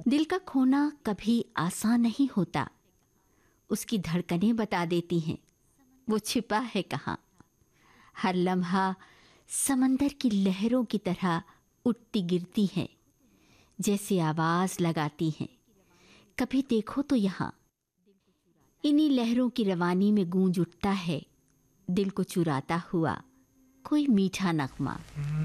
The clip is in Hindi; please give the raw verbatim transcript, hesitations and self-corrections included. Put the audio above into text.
दिल का खोना कभी आसान नहीं होता, उसकी धड़कनें बता देती हैं वो छिपा है कहाँ। हर लम्हा समंदर की लहरों की तरह उठती गिरती है, जैसे आवाज लगाती हैं, कभी देखो तो यहाँ। इन्हीं लहरों की रवानी में गूंज उठता है दिल को चुराता हुआ कोई मीठा नगमा।